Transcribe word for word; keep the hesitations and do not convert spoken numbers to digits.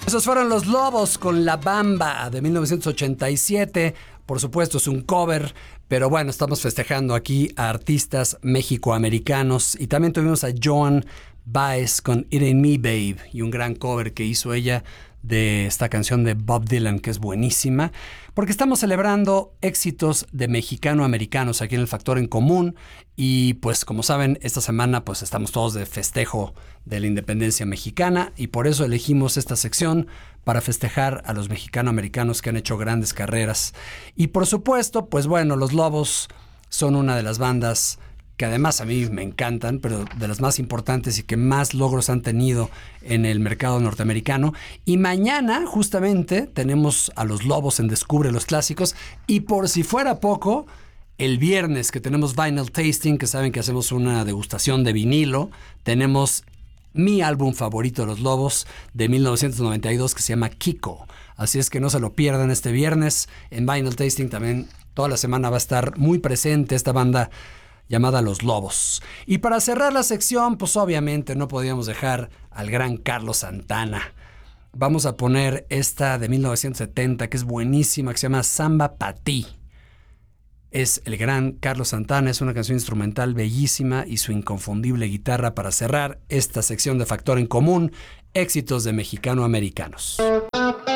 Esos fueron Los Lobos con La Bamba de mil novecientos ochenta y siete. Por supuesto es un cover, pero bueno, estamos festejando aquí a artistas mexicoamericanos. Y también tuvimos a Joan Baez con It Ain't Me Babe, y un gran cover que hizo ella de esta canción de Bob Dylan, que es buenísima, porque estamos celebrando éxitos de mexicano-americanos aquí en el Factor en Común. Y pues como saben, esta semana pues estamos todos de festejo de la independencia mexicana, y por eso elegimos esta sección para festejar a los mexicano-americanos que han hecho grandes carreras. Y por supuesto, pues bueno, Los Lobos son una de las bandas que además a mí me encantan, pero de las más importantes y que más logros han tenido en el mercado norteamericano. Y mañana justamente tenemos a Los Lobos en Descubre los Clásicos, y por si fuera poco, el viernes que tenemos Vinyl Tasting, que saben que hacemos una degustación de vinilo, tenemos mi álbum favorito de Los Lobos de mil novecientos noventa y dos, que se llama Kiko. Así es que no se lo pierdan este viernes en Vinyl Tasting. También toda la semana va a estar muy presente esta banda llamada Los Lobos. Y para cerrar la sección, pues obviamente no podíamos dejar al gran Carlos Santana. Vamos a poner esta de mil novecientos setenta, que es buenísima, que se llama Samba Pa' Ti. Es el gran Carlos Santana, es una canción instrumental bellísima y su inconfundible guitarra para cerrar esta sección de Factor en Común, éxitos de mexicano-americanos.